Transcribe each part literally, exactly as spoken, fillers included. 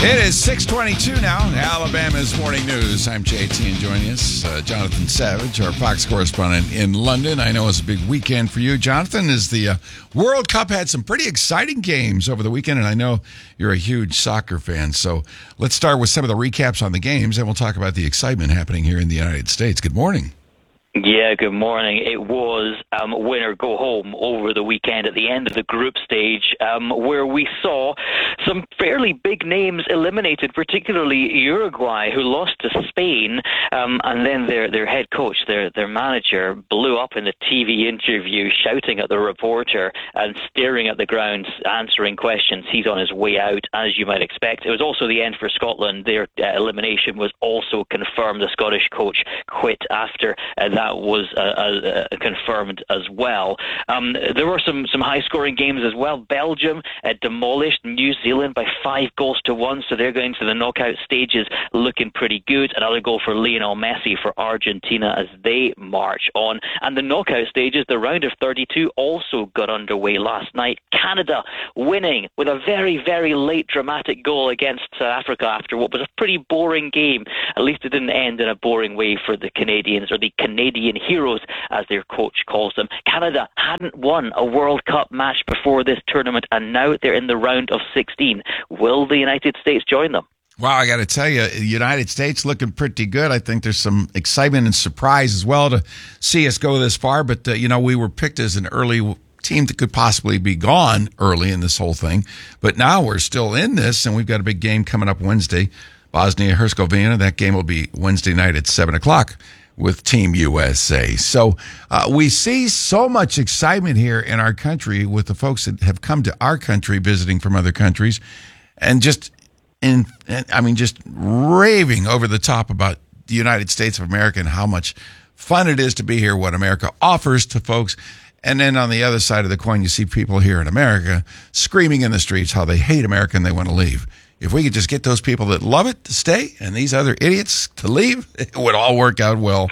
It is six twenty-two now, Alabama's Morning News. I'm J T, and joining us, uh, Jonathan Savage, our Fox correspondent in London. I know it's a big weekend for you, Jonathan, as the uh, World Cup had some pretty exciting games over the weekend, and I know you're a huge soccer fan. So let's start with some of the recaps on the games, and we'll talk about the excitement happening here in the United States. Good morning. Yeah, good morning. It was um, win or go home over the weekend at the end of the group stage, um, where we saw some fairly big names eliminated, particularly Uruguay, who lost to Spain, um, and then their their head coach, their their manager, blew up in the T V interview, shouting at the reporter and staring at the ground, answering questions. He's on his way out, as you might expect. It was also the end for Scotland. Their uh, elimination was also confirmed. The Scottish coach quit after uh, that. That was uh, uh, confirmed as well. Um, there were some, some high-scoring games as well. Belgium uh, demolished New Zealand by five goals to one, so they're going to the knockout stages looking pretty good. Another goal for Lionel Messi for Argentina as they march on. And the knockout stages, the round of thirty-two, also got underway last night. Canada winning with a very, very late dramatic goal against South Africa after what was a pretty boring game. At least it didn't end in a boring way for the Canadians, or the Canadian heroes, as their coach calls them. Canada hadn't won a World Cup match before this tournament, and now they're in the round of sixteen. Will the United States join them? Wow, I got to tell you, the United States looking pretty good. I think there's some excitement and surprise as well to see us go this far. But, uh, you know, we were picked as an early team that could possibly be gone early in this whole thing. But now we're still in this, and we've got a big game coming up Wednesday. Bosnia-Herzegovina. That game will be Wednesday night at seven o'clock. With Team U S A. So uh, we see so much excitement here in our country with the folks that have come to our country visiting from other countries, and just in, I mean, just raving over the top about the United States of America and how much fun it is to be here, what America offers to folks. And then on the other side of the coin, you see people here in America screaming in the streets how they hate America and they want to leave. If we could just get those people that love it to stay and these other idiots to leave, it would all work out well.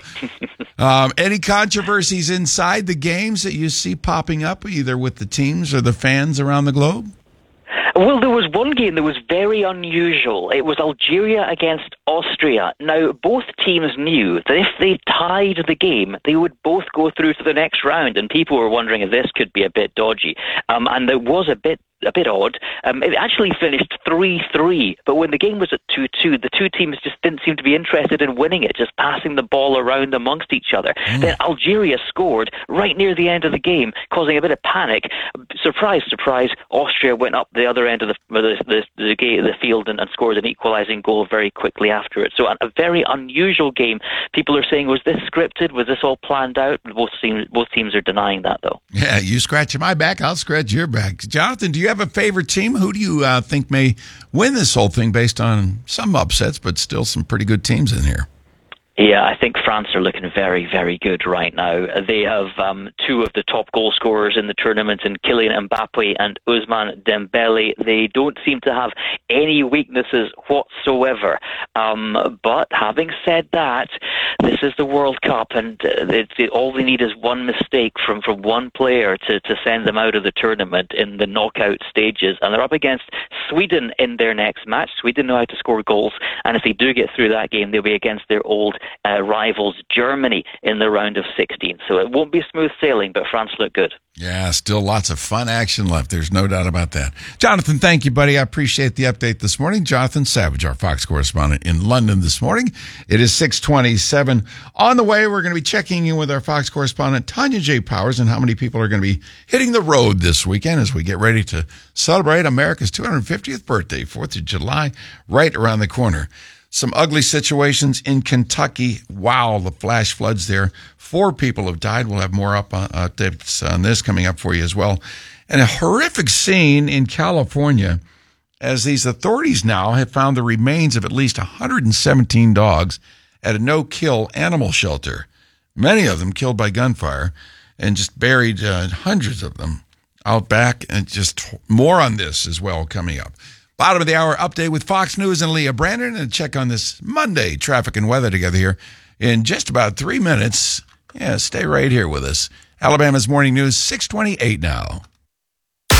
um, any controversies inside the games that you see popping up, either with the teams or the fans around the globe? Well, there was one game that was very unusual. It was Algeria against Austria. Now, both teams knew that if they tied the game, they would both go through to the next round, and people were wondering if this could be a bit dodgy. Um, and it was a bit a bit odd. Um, it actually finished three three, but when the game was at two two, the two teams just didn't seem to be interested in winning it, just passing the ball around amongst each other. Mm. Then Algeria scored right near the end of the game, causing a bit of panic. Surprise, surprise, Austria went up the other end of the the, the, the, the field and, and scored an equalising goal very quickly after it. So a, a very unusual game. People are saying, was this scripted? Was this all planned out? Both teams, both teams are denying that, though. Yeah, you scratch my back, I'll scratch your back. Jonathan, do you have a favorite team? Who do you uh, think may win this whole thing based on some upsets, but still some pretty good teams in here? Yeah, I think France are looking very, very good right now. They have um, two of the top goal scorers in the tournament in Kylian Mbappe and Ousmane Dembele. They don't seem to have any weaknesses whatsoever. Um, but having said that, this is the World Cup, and uh, it, it, all they need is one mistake from, from one player to, to send them out of the tournament in the knockout stages. And they're up against Sweden in their next match. Sweden know how to score goals, and if they do get through that game, they'll be against their old Uh, rivals Germany in the round of sixteen. So it won't be smooth sailing, but France look good. Yeah, still lots of fun action left. There's no doubt about that. Jonathan, thank you, buddy. I appreciate the update this morning. Jonathan Savage, our Fox correspondent in London this morning. It is six twenty-seven. On the way, we're going to be checking in with our Fox correspondent, Tanya J. Powers, and how many people are going to be hitting the road this weekend as we get ready to celebrate America's two hundred fiftieth birthday, fourth of July, right around the corner. Some ugly situations in Kentucky. Wow, the flash floods there. Four people have died. We'll have more up on, updates on this coming up for you as well. And a horrific scene in California as these authorities now have found the remains of at least one hundred seventeen dogs at a no-kill animal shelter. Many of them killed by gunfire, and just buried uh, hundreds of them out back. And just more on this as well coming up. Bottom of the hour update with Fox News and Leah Brandon, and check on this Monday traffic and weather together here in just about three minutes. Yeah, stay right here with us. Alabama's Morning News, six twenty-eight now.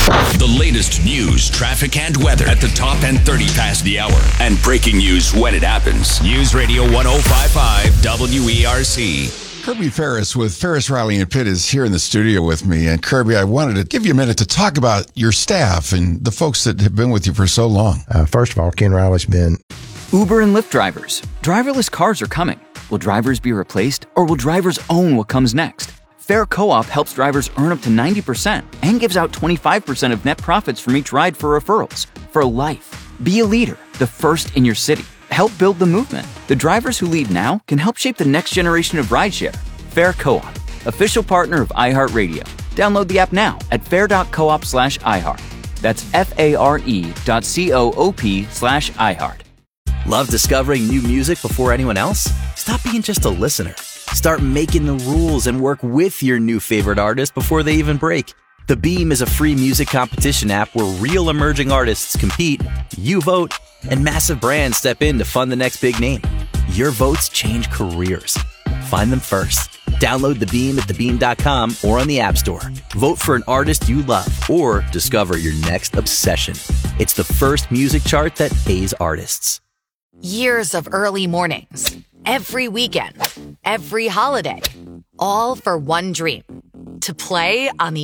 The latest news, traffic, and weather at the top and thirty past the hour. And breaking news when it happens. News Radio one oh five point five W E R C. Kirby Ferris with Ferris, Riley, and Pitt is here in the studio with me. And Kirby, I wanted to give you a minute to talk about your staff and the folks that have been with you for so long. Uh, first of all, Ken Riley's been... Uber and Lyft drivers. Driverless cars are coming. Will drivers be replaced, or will drivers own what comes next? Fair Co-op helps drivers earn up to ninety percent and gives out twenty-five percent of net profits from each ride for referrals. For life. Be a leader, the first in your city. Help build the movement. The drivers who lead now can help shape the next generation of rideshare. Fair Co-op, official partner of iHeartRadio. Download the app now at fair.coop slash iHeart. That's F-A-R-E dot C-O-O-P slash iHeart. Love discovering new music before anyone else? Stop being just a listener. Start making the rules and work with your new favorite artist before they even break. The Beam is a free music competition app where real emerging artists compete, you vote, and massive brands step in to fund the next big name. Your votes change careers. Find them first. Download The Beam at the beam dot com or on the App Store. Vote for an artist you love or discover your next obsession. It's the first music chart that pays artists. Years of early mornings, every weekend, every holiday, all for one dream, to play on the